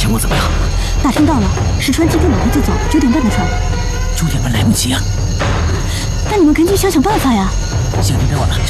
情况怎么样？ 打听到了，石川今天晚上就走9点半的船。 9点半来不及啊！ 那你们赶紧想想办法呀！ 行，别管了。